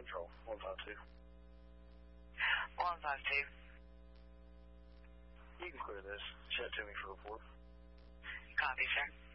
Control, 152. 152. You can clear this. Chat to me for report. Copy, sir.